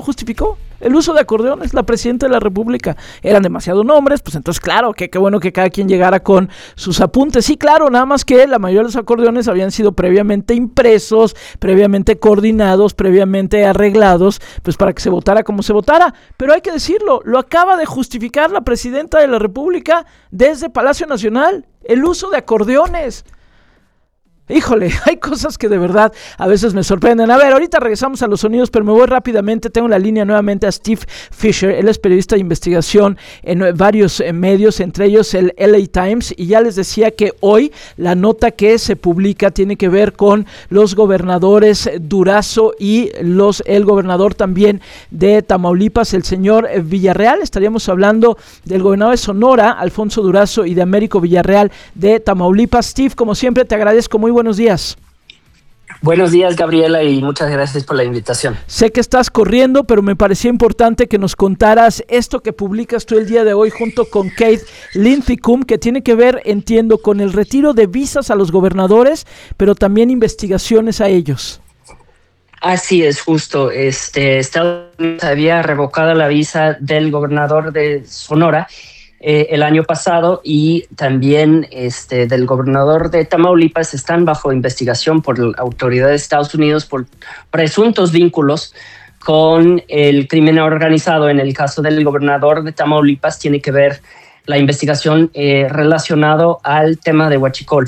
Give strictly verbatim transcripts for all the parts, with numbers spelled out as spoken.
justificó. El uso de acordeones, la presidenta de la República. Eran demasiados nombres, pues entonces claro, que qué bueno que cada quien llegara con sus apuntes. Sí, claro, nada más que la mayoría de los acordeones habían sido previamente impresos, previamente coordinados, previamente arreglados, pues para que se votara como se votara. Pero hay que decirlo, lo acaba de justificar la presidenta de la República desde Palacio Nacional, el uso de acordeones. Híjole, hay cosas que de verdad a veces me sorprenden. A ver, ahorita regresamos a los sonidos, pero me voy rápidamente. Tengo la línea nuevamente a Steve Fisher. Él es periodista de investigación en varios medios, entre ellos el L A Times, y ya les decía que hoy la nota que se publica tiene que ver con los gobernadores Durazo y los el gobernador también de Tamaulipas, el señor Villarreal. Estaríamos hablando del gobernador de Sonora, Alfonso Durazo, y de Américo Villarreal de Tamaulipas. Steve, como siempre, te agradezco. Muy buenos días. Buenos días, Gabriela, y muchas gracias por la invitación. Sé que estás corriendo, pero me parecía importante que nos contaras esto que publicas tú el día de hoy junto con Keith Linthicum, que tiene que ver, entiendo, con el retiro de visas a los gobernadores, pero también investigaciones a ellos. Así es, justo. Este, Estados Unidos había revocado la visa del gobernador de Sonora Eh, el año pasado, y también este, del gobernador de Tamaulipas. Están bajo investigación por la autoridad de Estados Unidos por presuntos vínculos con el crimen organizado. En el caso del gobernador de Tamaulipas tiene que ver la investigación eh, relacionado al tema de Huachicol.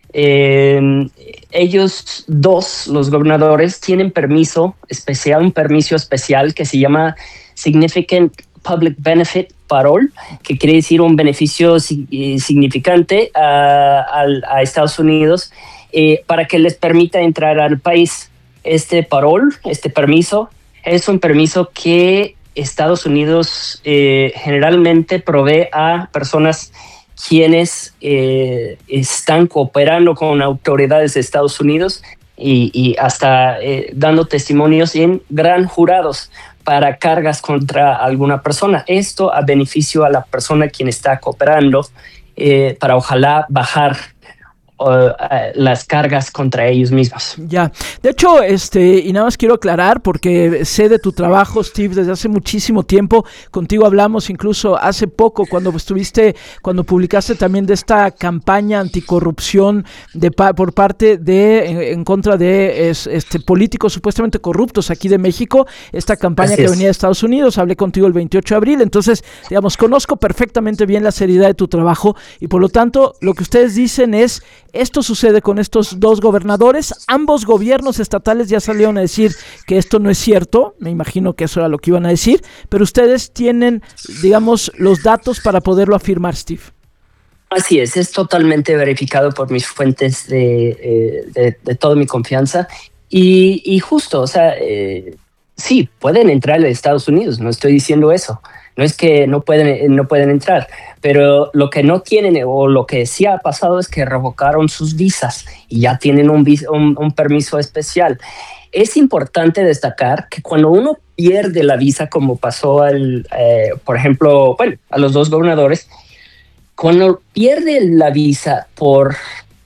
Eh, ellos dos, los gobernadores, tienen permiso especial, un permiso especial que se llama Significant Public Benefit Parole, que quiere decir un beneficio significante a, a, a Estados Unidos eh, para que les permita entrar al país. Este parole, este permiso, es un permiso que Estados Unidos eh, generalmente provee a personas quienes eh, están cooperando con autoridades de Estados Unidos y, y hasta eh, dando testimonios en gran jurados para cargas contra alguna persona. Esto a beneficio a la persona quien está cooperando eh, para ojalá bajar uh, uh, las cargas contra ellos mismos. Ya, de hecho, este, y nada más quiero aclarar, porque sé de tu trabajo, Steve, desde hace muchísimo tiempo. Contigo hablamos incluso hace poco cuando estuviste, cuando publicaste también de esta campaña anticorrupción de pa- por parte de, en, en contra de es, este políticos supuestamente corruptos aquí de México, esta campaña que venía de Estados Unidos. Hablé contigo el veintiocho de abril, entonces, digamos, conozco perfectamente bien la seriedad de tu trabajo, y por lo tanto, lo que ustedes dicen es, esto sucede con estos dos gobernadores. Ambos gobiernos estatales ya salieron a decir que esto no es cierto. Me imagino que eso era lo que iban a decir, pero ustedes tienen, digamos, los datos para poderlo afirmar, Steve. Así es, es totalmente verificado por mis fuentes de, de, de toda mi confianza. Y, y justo, o sea, eh, sí, pueden entrar a Estados Unidos, no estoy diciendo eso. No es que no pueden, no pueden entrar, pero lo que no tienen, o lo que sí ha pasado, es que revocaron sus visas y ya tienen un, un, un permiso especial. Es importante destacar que cuando uno pierde la visa, como pasó al, eh, por ejemplo, bueno, a los dos gobernadores, cuando pierde la visa por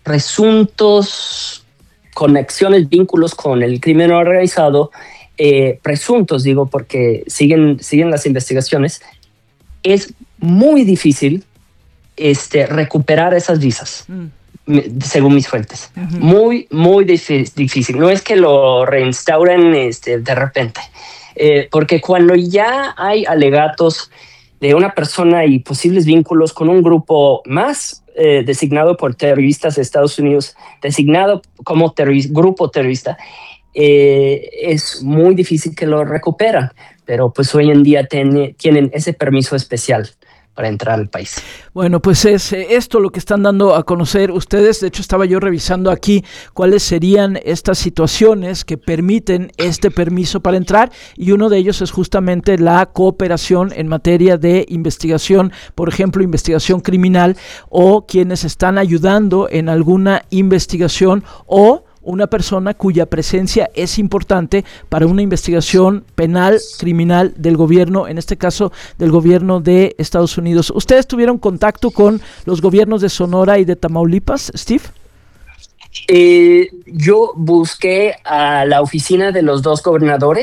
presuntos conexiones, vínculos con el crimen organizado, Eh, presuntos, digo, porque siguen, siguen las investigaciones, es muy difícil este, recuperar esas visas, mm. según mis fuentes. Uh-huh. Muy, muy difícil, difícil. No es que lo reinstauren este, de repente, eh, porque cuando ya hay alegatos de una persona y posibles vínculos con un grupo más eh, designado por terroristas de Estados Unidos, designado como terrorista, grupo terrorista, Eh, es muy difícil que lo recuperan, pero pues hoy en día ten, tienen ese permiso especial para entrar al país. Bueno, pues es esto lo que están dando a conocer ustedes. De hecho, estaba yo revisando aquí cuáles serían estas situaciones que permiten este permiso para entrar, y uno de ellos es justamente la cooperación en materia de investigación, por ejemplo, investigación criminal, o quienes están ayudando en alguna investigación, o una persona cuya presencia es importante para una investigación penal, criminal del gobierno, en este caso del gobierno de Estados Unidos. ¿Ustedes tuvieron contacto con los gobiernos de Sonora y de Tamaulipas, Steve? Eh, yo busqué a la oficina de los dos gobernadores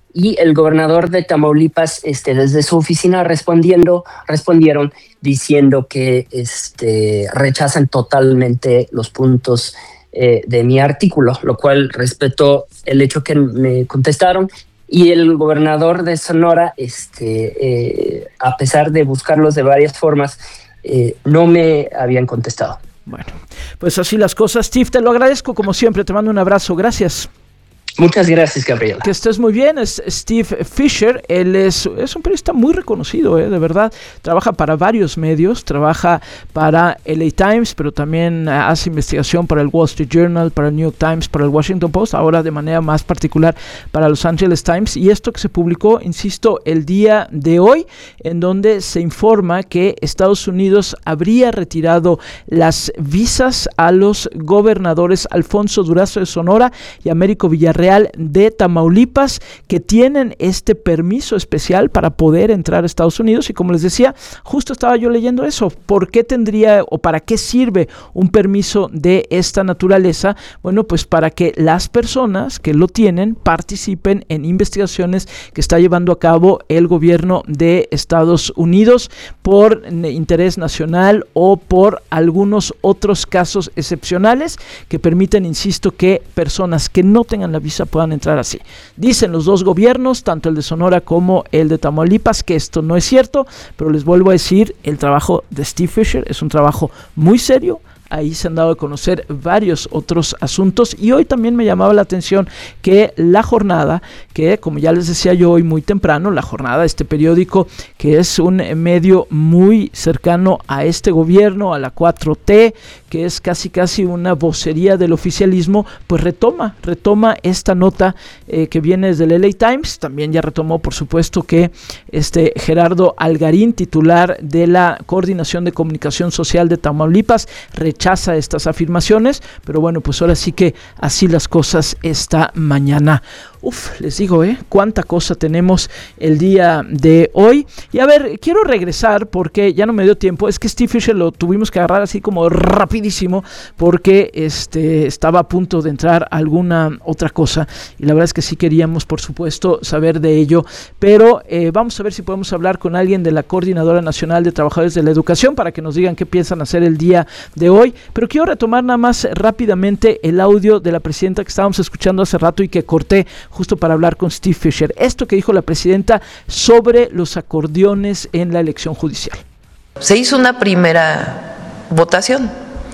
y el gobernador de Tamaulipas, este, desde su oficina respondiendo, respondieron diciendo que este, rechazan totalmente los puntos eh, de mi artículo, lo cual respeto el hecho que me contestaron. Y el gobernador de Sonora, este, eh, a pesar de buscarlos de varias formas, eh, no me habían contestado. Bueno, pues así las cosas. Steve, te lo agradezco como siempre, te mando un abrazo, gracias. Muchas gracias, Gabriela. Que estés muy bien. Es Steve Fisher. Él es, es un periodista muy reconocido, ¿eh? De verdad. Trabaja para varios medios. Trabaja para L A Times, pero también hace investigación para el Wall Street Journal, para el New York Times, para el Washington Post, ahora de manera más particular para Los Angeles Times. Y esto que se publicó, insisto, el día de hoy, en donde se informa que Estados Unidos habría retirado las visas a los gobernadores Alfonso Durazo de Sonora y Américo Villarreal de Tamaulipas, que tienen este permiso especial para poder entrar a Estados Unidos. Y como les decía, justo estaba yo leyendo eso. ¿Por qué tendría o para qué sirve un permiso de esta naturaleza? Bueno, pues para que las personas que lo tienen participen en investigaciones que está llevando a cabo el gobierno de Estados Unidos por interés nacional o por algunos otros casos excepcionales que permiten, insisto, que personas que no tengan la visa puedan entrar así. Dicen los dos gobiernos, tanto el de Sonora como el de Tamaulipas, que esto no es cierto, pero les vuelvo a decir, el trabajo de Steve Fisher es un trabajo muy serio. Ahí se han dado a conocer varios otros asuntos y hoy también me llamaba la atención que La Jornada, que como ya les decía yo hoy muy temprano, La Jornada, este periódico que es un medio muy cercano a este gobierno, a la cuatro T, que es casi casi una vocería del oficialismo, pues retoma, retoma esta nota eh, que viene desde el L A Times. También ya retomó, por supuesto, que este Gerardo Algarín, titular de la Coordinación de Comunicación Social de Tamaulipas, rechaza estas afirmaciones, pero bueno, pues ahora sí que así las cosas esta mañana. Uf, les digo, ¿eh? Cuánta cosa tenemos el día de hoy. Y a ver, quiero regresar porque ya no me dio tiempo. Es que Steve Fisher lo tuvimos que agarrar así como rapidísimo porque este, estaba a punto de entrar alguna otra cosa. Y la verdad es que sí queríamos, por supuesto, saber de ello. Pero eh, vamos a ver si podemos hablar con alguien de la Coordinadora Nacional de Trabajadores de la Educación para que nos digan qué piensan hacer el día de hoy. Pero quiero retomar nada más rápidamente el audio de la presidenta que estábamos escuchando hace rato y que corté justo para hablar con Steve Fisher. Esto que dijo la presidenta sobre los acordeones en la elección judicial. Se hizo una primera votación.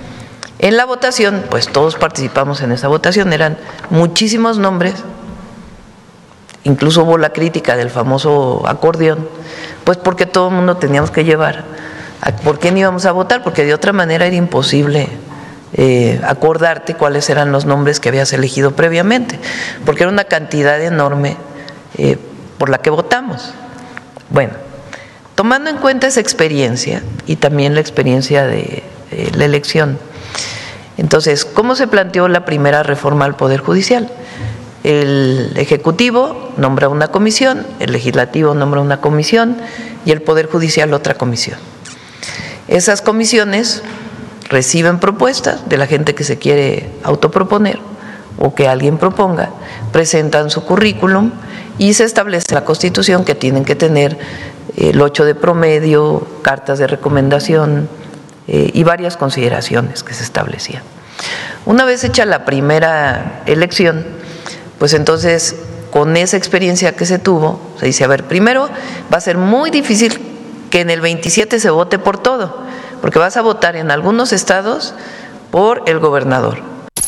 En la votación, pues todos participamos en esa votación, eran muchísimos nombres, incluso hubo la crítica del famoso acordeón, pues porque todo el mundo teníamos que llevar. ¿Por qué no íbamos a votar? Porque de otra manera era imposible Eh, acordarte cuáles eran los nombres que habías elegido previamente, porque era una cantidad enorme eh, por la que votamos. Bueno, tomando en cuenta esa experiencia y también la experiencia de, de la elección, entonces, ¿cómo se planteó la primera reforma al Poder Judicial? El Ejecutivo nombra una comisión, el Legislativo nombra una comisión y el Poder Judicial otra comisión. Esas comisiones reciben propuestas de la gente que se quiere autoproponer o que alguien proponga, presentan su currículum y se establece en la Constitución que tienen que tener el ocho de promedio, cartas de recomendación eh, y varias consideraciones que se establecían. Una vez hecha la primera elección, pues entonces con esa experiencia que se tuvo, se dice, a ver, primero va a ser muy difícil que en el veintisiete se vote por todo, porque vas a votar en algunos estados por el gobernador.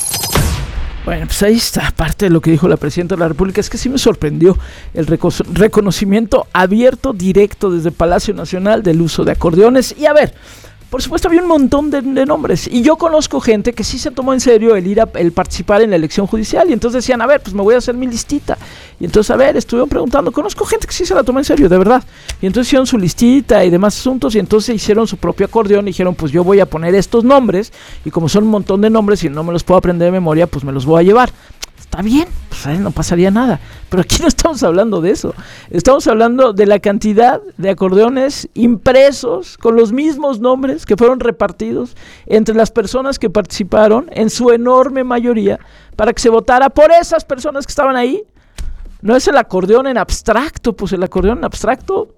Bueno, pues ahí está parte de lo que dijo la presidenta de la República. Es que sí me sorprendió el reco- reconocimiento abierto, directo desde Palacio Nacional del uso de acordeones. Y a ver, por supuesto había un montón de, de nombres y yo conozco gente que sí se tomó en serio el ir a el participar en la elección judicial y entonces decían, a ver, pues me voy a hacer mi listita y entonces a ver, estuvieron preguntando, conozco gente que sí se la tomó en serio, de verdad, y entonces hicieron su listita y demás asuntos y entonces hicieron su propio acordeón y dijeron, pues yo voy a poner estos nombres y como son un montón de nombres y no me los puedo aprender de memoria, pues me los voy a llevar. Está bien, pues no pasaría nada, pero aquí no estamos hablando de eso, estamos hablando de la cantidad de acordeones impresos con los mismos nombres que fueron repartidos entre las personas que participaron en su enorme mayoría para que se votara por esas personas que estaban ahí. no es el acordeón en abstracto, pues el acordeón en abstracto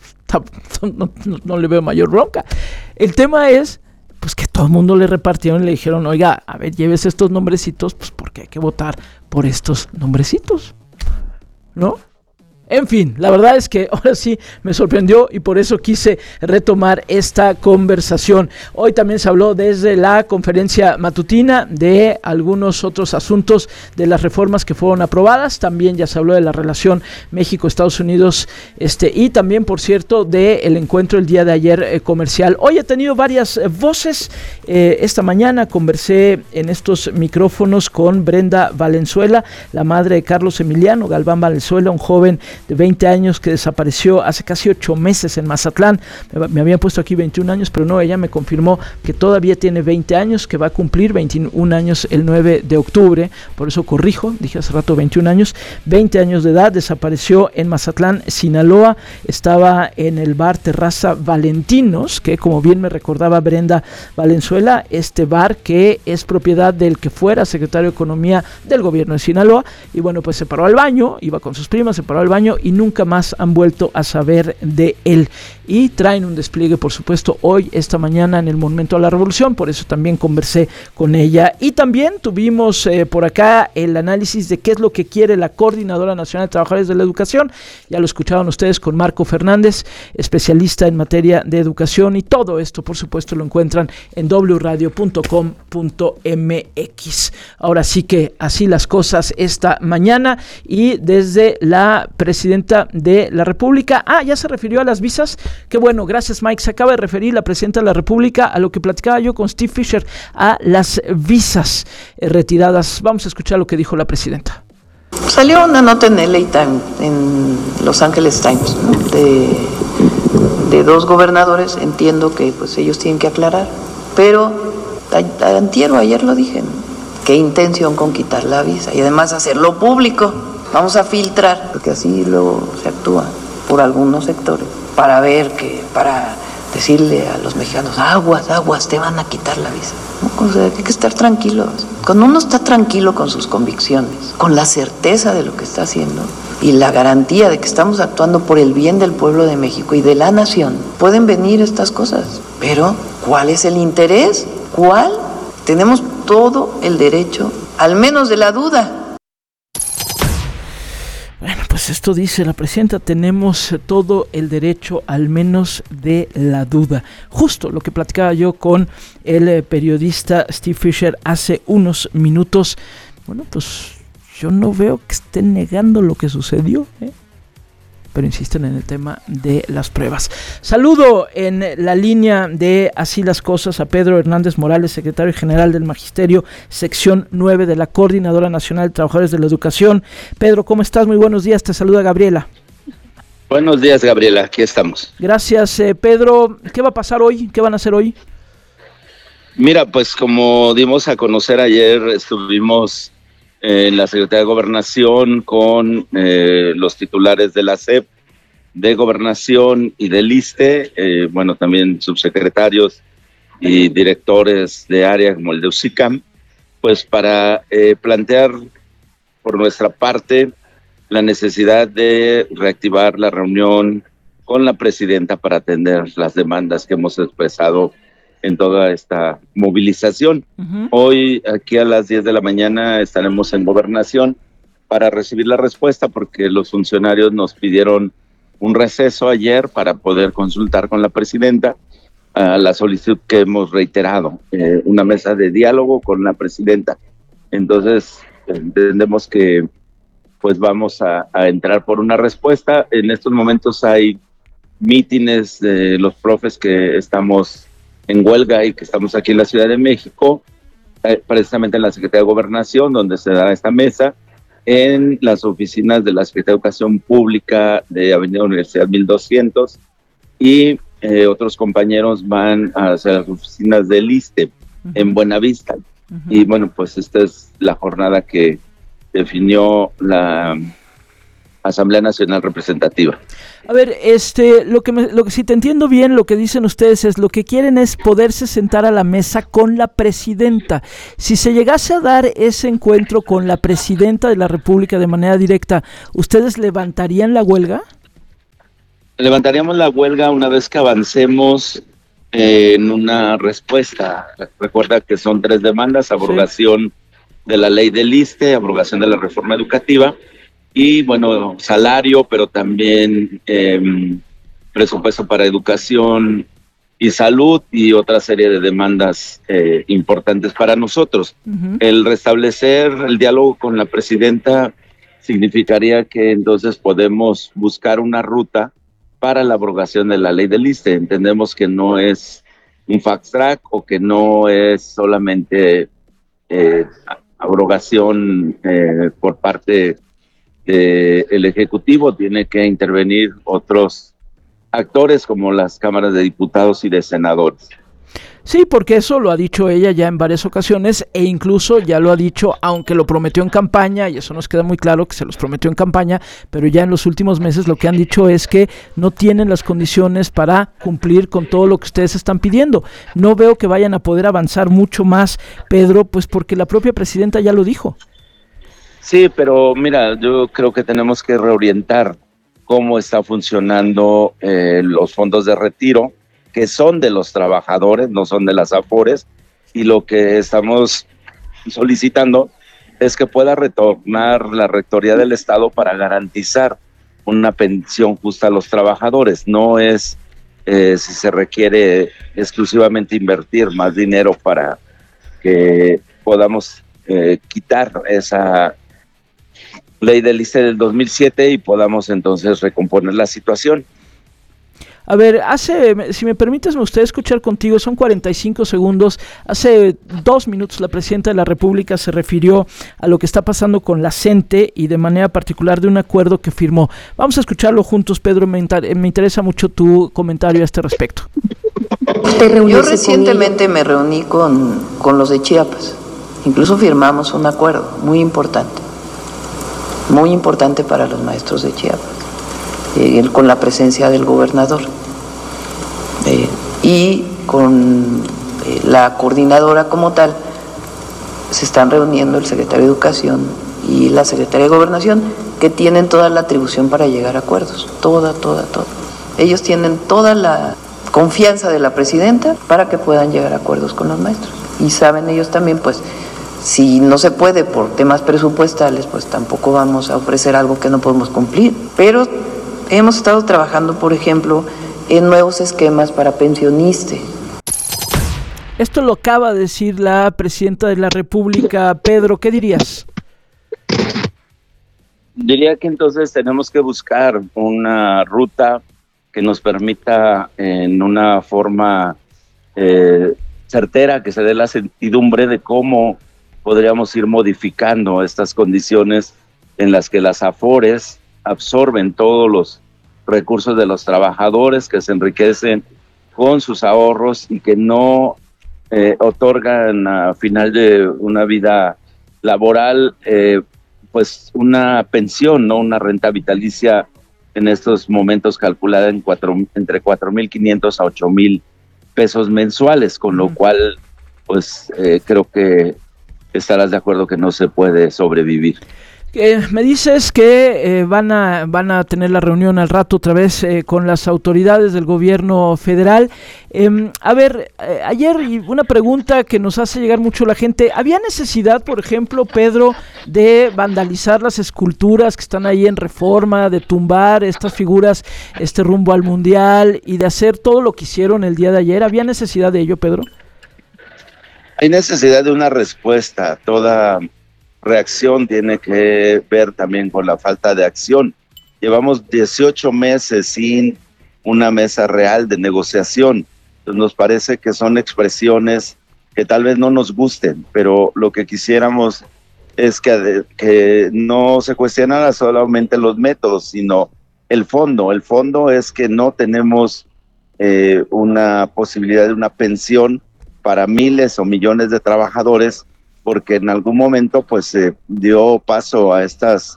no, no, no le veo mayor bronca. El tema es pues que todo el mundo le repartieron y le dijeron, oiga, a ver, lleves estos nombrecitos, pues porque hay que votar por estos nombrecitos, ¿no? En fin, la verdad es que ahora sí me sorprendió y por eso quise retomar esta conversación. Hoy también se habló desde la conferencia matutina de algunos otros asuntos de las reformas que fueron aprobadas. También ya se habló de la relación México-Estados Unidos este, y también, por cierto, del encuentro el día de ayer eh, comercial. Hoy he tenido varias eh, voces. Eh, esta mañana conversé en estos micrófonos con Brenda Valenzuela, la madre de Carlos Emiliano Galván Valenzuela, un joven de veinte años que desapareció hace casi ocho meses en Mazatlán. Me, me habían puesto aquí veintiún años, pero no, ella me confirmó que todavía tiene veinte años, que va a cumplir veintiún años el nueve de octubre, por eso corrijo, dije hace rato veintiún años, veinte años de edad, desapareció en Mazatlán, Sinaloa, estaba en el bar Terraza Valentinos, que como bien me recordaba Brenda Valenzuela, este bar que es propiedad del que fuera secretario de Economía del gobierno de Sinaloa, y bueno, pues se paró al baño, iba con sus primas, se paró al baño y nunca más han vuelto a saber de él. Y traen un despliegue, por supuesto, hoy, esta mañana en el Monumento a la Revolución, por eso también conversé con ella. Y también tuvimos eh, por acá el análisis de qué es lo que quiere la Coordinadora Nacional de Trabajadores de la Educación. Ya lo escucharon ustedes con Marco Fernández, especialista en materia de educación, y todo esto, por supuesto, lo encuentran en doble u radio punto com punto m x. Ahora sí que así las cosas esta mañana, y desde la presidenta de la República, ah, ya se refirió a las visas, qué bueno, gracias Mike, se acaba de referir la presidenta de la República a lo que platicaba yo con Steve Fisher, a las visas eh, retiradas. Vamos a escuchar lo que dijo la presidenta. Salió una nota en L A Times, en Los Angeles Times, ¿no? de, de dos gobernadores, entiendo que pues ellos tienen que aclarar, pero a, antier o ayer lo dije, ¿no? Qué intención con quitar la visa y además hacerlo público. Vamos a filtrar, porque así luego se actúa por algunos sectores, para ver que, para decirle a los mexicanos, aguas, aguas, te van a quitar la visa. ¿No? O sea, hay que estar tranquilos. Cuando uno está tranquilo con sus convicciones, con la certeza de lo que está haciendo y la garantía de que estamos actuando por el bien del pueblo de México y de la nación, pueden venir estas cosas. Pero, ¿cuál es el interés? ¿Cuál? Tenemos todo el derecho, al menos de la duda. Bueno, pues esto dice la presidenta, tenemos todo el derecho al menos de la duda. Justo lo que platicaba yo con el eh, periodista Steve Fisher hace unos minutos. Bueno, pues yo no veo que estén negando lo que sucedió, ¿eh? Pero insisten en el tema de las pruebas. Saludo en la línea de Así las Cosas a Pedro Hernández Morales, secretario general del Magisterio, sección nueve de la Coordinadora Nacional de Trabajadores de la Educación. Pedro, ¿cómo estás? Muy buenos días, te saluda Gabriela. Buenos días, Gabriela, aquí estamos. Gracias, eh, Pedro. ¿Qué va a pasar hoy? ¿Qué van a hacer hoy? Mira, pues como dimos a conocer ayer, estuvimos en la Secretaría de Gobernación con eh, los titulares de la S E P, de Gobernación y del I S S S T E, eh, bueno, también subsecretarios y directores de área como el de U S I C A M, pues para eh, plantear por nuestra parte la necesidad de reactivar la reunión con la presidenta para atender las demandas que hemos expresado en toda esta movilización. Uh-huh. Hoy, aquí a las diez de la mañana, estaremos en Gobernación para recibir la respuesta, porque los funcionarios nos pidieron un receso ayer para poder consultar con la presidenta uh, la solicitud que hemos reiterado, eh, una mesa de diálogo con la presidenta. Entonces, entendemos que pues vamos a, a entrar por una respuesta. En estos momentos hay mítines de los profes que estamos en huelga y que estamos aquí en la Ciudad de México, eh, precisamente en la Secretaría de Gobernación, donde se da esta mesa, en las oficinas de la Secretaría de Educación Pública de Avenida Universidad mil doscientos, y eh, otros compañeros van hacia las oficinas del I S S S T E uh-huh. en Buenavista. Uh-huh. Y bueno, pues esta es la jornada que definió la, Asamblea Nacional Representativa. A ver, este, lo que, me, lo que si te entiendo bien, lo que dicen ustedes es, lo que quieren es poderse sentar a la mesa con la presidenta. Si se llegase a dar ese encuentro con la presidenta de la República de manera directa, ¿ustedes levantarían la huelga? Levantaríamos la huelga una vez que avancemos eh, en una respuesta. Recuerda que son tres demandas: abrogación sí. de la ley del ISSSTE, abrogación de la reforma educativa, y bueno, salario, pero también eh, presupuesto para educación y salud, y otra serie de demandas eh, importantes para nosotros. Uh-huh. El restablecer el diálogo con la presidenta significaría que entonces podemos buscar una ruta para la abrogación de la ley del ISSSTE. Entendemos que no es un fast track, o que no es solamente eh, abrogación eh, por parte Eh, el Ejecutivo, tiene que intervenir otros actores como las cámaras de diputados y de senadores. Sí, porque eso lo ha dicho ella ya en varias ocasiones, e incluso ya lo ha dicho, aunque lo prometió en campaña, y eso nos queda muy claro que se los prometió en campaña, pero ya en los últimos meses lo que han dicho es que no tienen las condiciones para cumplir con todo lo que ustedes están pidiendo. No veo que vayan a poder avanzar mucho más, Pedro, pues porque la propia presidenta ya lo dijo. Sí, pero mira, yo creo que tenemos que reorientar cómo está funcionando eh, los fondos de retiro, que son de los trabajadores, no son de las AFORES, y lo que estamos solicitando es que pueda retornar la Rectoría del Estado para garantizar una pensión justa a los trabajadores. No es eh, si se requiere exclusivamente invertir más dinero para que podamos eh, quitar esa ley del ISSSTE del dos mil siete y podamos entonces recomponer la situación. A ver, hace, si me permites, me gustaría escuchar contigo, son cuarenta y cinco segundos, hace dos minutos la Presidenta de la República se refirió a lo que está pasando con la CENTE y de manera particular de un acuerdo que firmó. Vamos a escucharlo juntos, Pedro, me, inter- me interesa mucho tu comentario a este respecto. Yo recientemente me reuní con, con los de Chiapas, incluso firmamos un acuerdo muy importante. muy importante para los maestros de Chiapas, eh, con la presencia del gobernador eh, y con eh, la coordinadora como tal. Se están reuniendo el secretario de Educación y la secretaria de Gobernación, que tienen toda la atribución para llegar a acuerdos, toda, toda, toda. Ellos tienen toda la confianza de la presidenta para que puedan llegar a acuerdos con los maestros, y saben ellos también, pues, si no se puede por temas presupuestales, pues tampoco vamos a ofrecer algo que no podemos cumplir. Pero hemos estado trabajando, por ejemplo, en nuevos esquemas para pensionistas. Esto lo acaba de decir la Presidenta de la República. Pedro, ¿qué dirías? Diría que entonces tenemos que buscar una ruta que nos permita en una forma eh, certera, que se dé la certidumbre de cómo podríamos ir modificando estas condiciones en las que las AFORES absorben todos los recursos de los trabajadores, que se enriquecen con sus ahorros y que no eh, otorgan a final de una vida laboral eh, pues una pensión, no una renta vitalicia en estos momentos calculada en cuatro, entre cuatro mil quinientos a ocho mil pesos mensuales, con lo cual pues eh, creo que estarás de acuerdo que no se puede sobrevivir. Eh, me dices que eh, van a van a tener la reunión al rato otra vez eh, con las autoridades del gobierno federal. Eh, a ver, eh, ayer una pregunta que nos hace llegar mucho la gente: ¿había necesidad, por ejemplo, Pedro, de vandalizar las esculturas que están ahí en Reforma, de tumbar estas figuras este rumbo al Mundial y de hacer todo lo que hicieron el día de ayer? ¿Había necesidad de ello, Pedro? Hay necesidad de una respuesta. Toda reacción tiene que ver también con la falta de acción. Llevamos dieciocho meses sin una mesa real de negociación. Entonces nos parece que son expresiones que tal vez no nos gusten, pero lo que quisiéramos es que, que no se cuestionara solamente los métodos, sino el fondo. El fondo es que no tenemos eh, una posibilidad de una pensión para miles o millones de trabajadores, porque en algún momento pues se dio paso a estas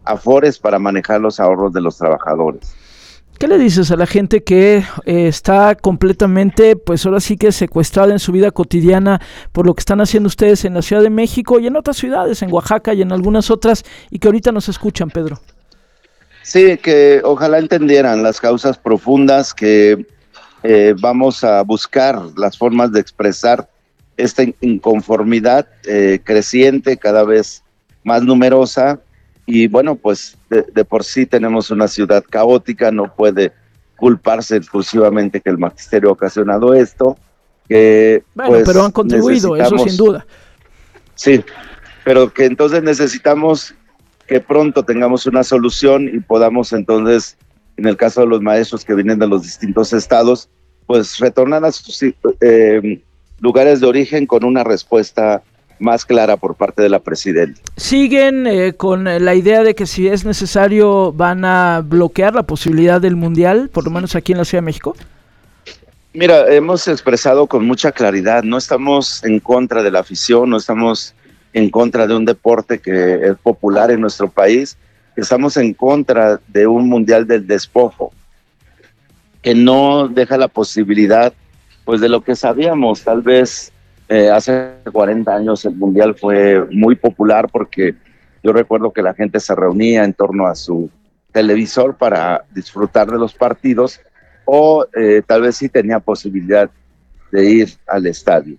afores para manejar los ahorros de los trabajadores. ¿Qué le dices a la gente que eh, está completamente, pues ahora sí que secuestrada en su vida cotidiana por lo que están haciendo ustedes en la Ciudad de México y en otras ciudades, en Oaxaca y en algunas otras, y que ahorita nos escuchan, Pedro? Sí, que ojalá entendieran las causas profundas, que eh, vamos a buscar las formas de expresar esta inconformidad eh, creciente, cada vez más numerosa. Y bueno, pues de, de por sí tenemos una ciudad caótica, no puede culparse exclusivamente que el magisterio ha ocasionado esto. Que, bueno, pues, pero han contribuido, eso sin duda. Sí, pero que entonces necesitamos que pronto tengamos una solución y podamos entonces, en el caso de los maestros que vienen de los distintos estados, pues retornar a sus eh, lugares de origen con una respuesta más clara por parte de la presidenta. ¿Siguen eh, con la idea de que si es necesario van a bloquear la posibilidad del Mundial, por lo menos aquí en la Ciudad de México? Mira, hemos expresado con mucha claridad, no estamos en contra de la afición, no estamos en contra de un deporte que es popular en nuestro país, estamos en contra de un Mundial del despojo, que no deja la posibilidad, pues de lo que sabíamos, tal vez Eh, hace cuarenta años el Mundial fue muy popular porque yo recuerdo que la gente se reunía en torno a su televisor para disfrutar de los partidos o eh, tal vez sí tenía posibilidad de ir al estadio.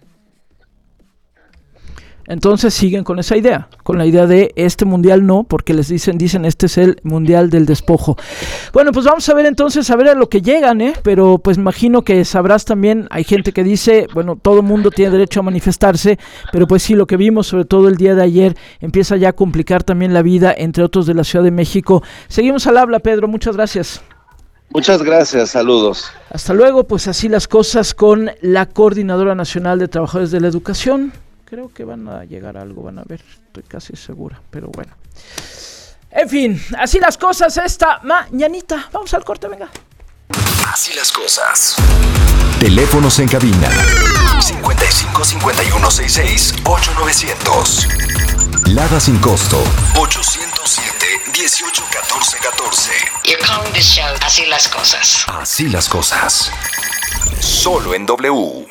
Entonces siguen con esa idea, con la idea de este mundial no, porque les dicen, dicen este es el mundial del despojo. Bueno, pues vamos a ver entonces, a ver a lo que llegan, ¿eh? Pero pues imagino que sabrás también, hay gente que dice, bueno, todo mundo tiene derecho a manifestarse, pero pues sí, lo que vimos sobre todo el día de ayer empieza ya a complicar también la vida, entre otros de la Ciudad de México. Seguimos al habla, Pedro, muchas gracias. Muchas gracias, saludos. Hasta luego, pues así las cosas con la Coordinadora Nacional de Trabajadores de la Educación. Creo que van a llegar a algo, van a ver, estoy casi segura, pero bueno. En fin, así las cosas esta mañanita. Vamos al corte, venga. Así las cosas. Teléfonos en cabina. cincuenta y cinco, cincuenta y uno, sesenta y seis, ocho novecientos. Lada sin costo. ochocientos siete, dieciocho, catorce, catorce. You're calling this show Así las cosas. Así las cosas. Solo en W.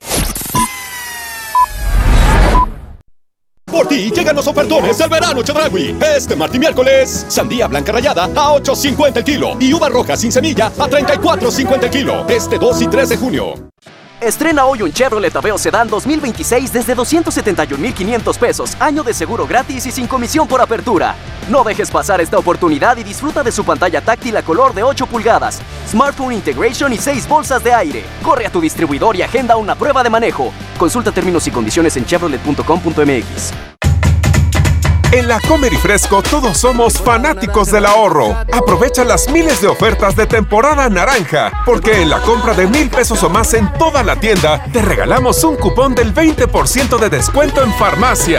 Por ti llegan los ofertones del verano Chedraui. Este martes y miércoles, sandía blanca rallada a ocho cincuenta el kilo y uva roja sin semilla a treinta y cuatro cincuenta el kilo. Este dos y tres de junio. Estrena hoy un Chevrolet Aveo Sedán dos mil veintiséis desde doscientos setenta y un mil quinientos pesos, año de seguro gratis y sin comisión por apertura. No dejes pasar esta oportunidad y disfruta de su pantalla táctil a color de ocho pulgadas, Smartphone Integration y seis bolsas de aire. Corre a tu distribuidor y agenda una prueba de manejo. Consulta términos y condiciones en chevrolet punto com punto m x. En la Comer y Fresco todos somos fanáticos del ahorro. Aprovecha las miles de ofertas de temporada naranja, porque en la compra de mil pesos o más en toda la tienda, te regalamos un cupón del veinte por ciento de descuento en farmacia.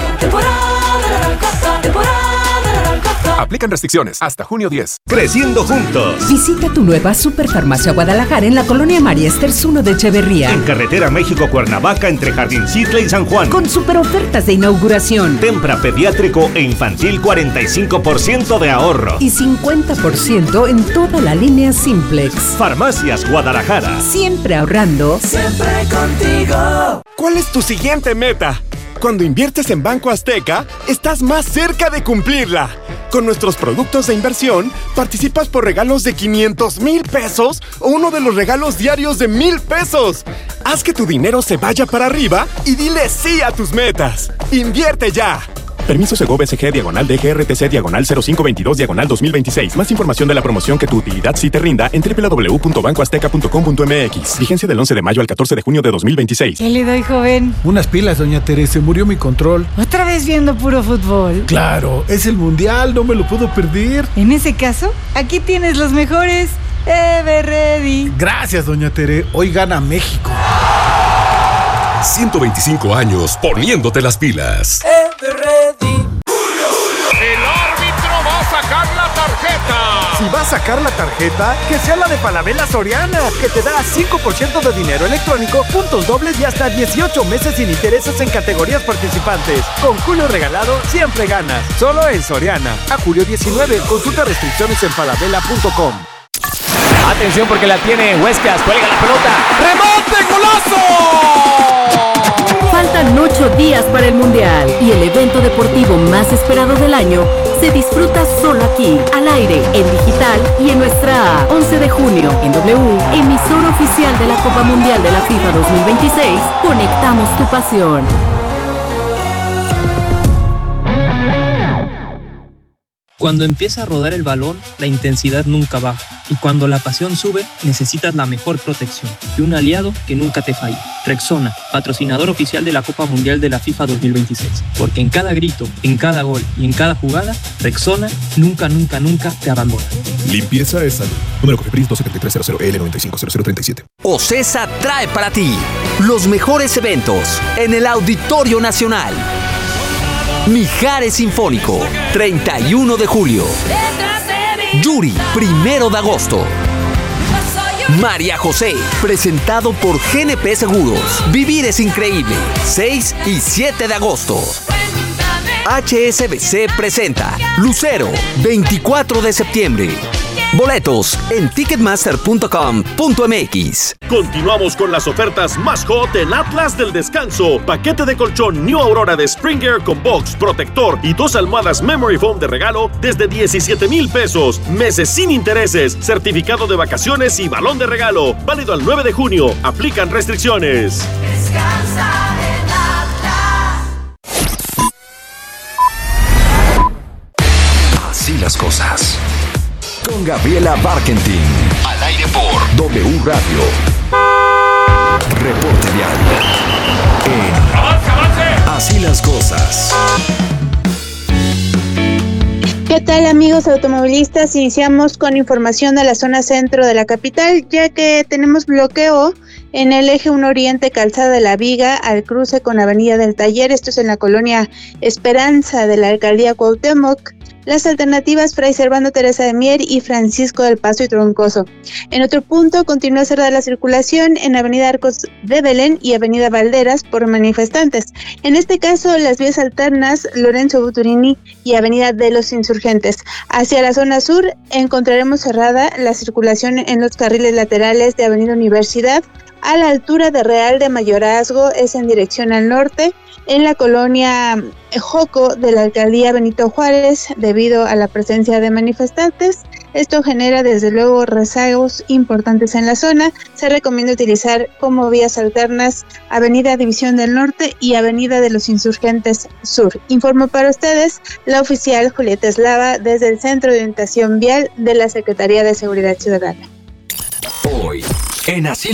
Aplican restricciones hasta junio diez. Creciendo juntos. Visita tu nueva Superfarmacia Guadalajara en la colonia María Esters uno de Echeverría. En carretera México-Cuernavaca entre Jardín Citle y San Juan. Con super ofertas de inauguración. Tempra pediátrico e infantil cuarenta y cinco por ciento de ahorro. Y cincuenta por ciento en toda la línea Simplex. Farmacias Guadalajara. Siempre ahorrando. Siempre contigo. ¿Cuál es tu siguiente meta? Cuando inviertes en Banco Azteca, estás más cerca de cumplirla. Con nuestros productos de inversión, participas por regalos de quinientos mil pesos o uno de los regalos diarios de mil pesos. Haz que tu dinero se vaya para arriba y dile sí a tus metas. ¡Invierte ya! Permiso Segov S G diagonal D G R T C diagonal cero cinco veintidós diagonal dos mil veintiséis. Más información de la promoción que tu utilidad sí te rinda en doble u doble u doble u punto banco azteca punto com punto m x. Vigencia del once de mayo al catorce de junio de dos mil veintiséis. ¿Qué le doy, joven? Unas pilas, doña Teresa. Murió mi control. ¿Otra vez viendo puro fútbol? Claro, es el mundial, no me lo puedo perder. En ese caso, aquí tienes los mejores. Ever Ready. Gracias, doña Tere. Hoy gana México. ciento veinticinco años poniéndote las pilas. Ever Ready. El árbitro va a sacar la tarjeta. Si va a sacar la tarjeta, que sea la de Falabella Soriana, que te da cinco por ciento de dinero electrónico, puntos dobles y hasta dieciocho meses sin intereses en categorías participantes. Con Julio Regalado siempre ganas. Solo en Soriana. A julio diecinueve. Consulta restricciones en falabella punto com. Atención porque la tiene Huescas. Cuelga la pelota. ¡Remonte, golazo! Faltan ocho días para el Mundial y el evento deportivo más esperado del año se disfruta solo aquí, al aire, en digital y en nuestra app. once de junio, en W, emisora oficial de la Copa Mundial de la FIFA dos mil veintiséis, conectamos tu pasión. Cuando empieza a rodar el balón, la intensidad nunca baja. Y cuando la pasión sube, necesitas la mejor protección y un aliado que nunca te falle. Rexona, patrocinador oficial de la Copa Mundial de la FIFA dos mil veintiséis. Porque en cada grito, en cada gol y en cada jugada, Rexona nunca, nunca, nunca te abandona. Limpieza es salud. Número Cofepris dos siete tres cero cero L nueve cinco cero cero tres siete. OCESA trae para ti los mejores eventos en el Auditorio Nacional. Mijares Sinfónico, treinta y uno de julio. Yuri, primero de agosto. María José, presentado por G N P Seguros. Vivir es increíble, seis y siete de agosto. H S B C presenta Lucero, veinticuatro de septiembre. Boletos en ticketmaster punto com punto m x. Continuamos con las ofertas más hot en Atlas del Descanso. Paquete de colchón New Aurora de Springer con box, protector y dos almohadas Memory Foam de regalo desde diecisiete mil pesos. Meses sin intereses, certificado de vacaciones y balón de regalo. Válido al nueve de junio. Aplican restricciones. Descansa en Atlas. Así las cosas. Con Gabriela Barkentin. Al aire por W Radio. Reporte diario. En ¡Avance, avance! Así las cosas. ¿Qué tal, amigos automovilistas? Iniciamos con información de la zona centro de la capital, ya que tenemos bloqueo en el eje uno Oriente, Calzada de la Viga, al cruce con Avenida del Taller. Esto es en la colonia Esperanza de la Alcaldía Cuauhtémoc. Las alternativas Fray Servando Teresa de Mier y Francisco del Paso y Troncoso. En otro punto, continúa cerrada la circulación en Avenida Arcos de Belén y Avenida Valderas por manifestantes. En este caso, las vías alternas Lorenzo Buturini y Avenida de los Insurgentes. Hacia la zona sur, encontraremos cerrada la circulación en los carriles laterales de Avenida Universidad, a la altura de Real de Mayorazgo, es en dirección al norte, en la colonia Joco de la Alcaldía Benito Juárez, debido a la presencia de manifestantes. Esto genera desde luego rezagos importantes en la zona. Se recomienda utilizar como vías alternas Avenida División del Norte y Avenida de los Insurgentes Sur. Informo para ustedes la oficial Julieta Eslava desde el Centro de Orientación Vial de la Secretaría de Seguridad Ciudadana. Hoy, en Así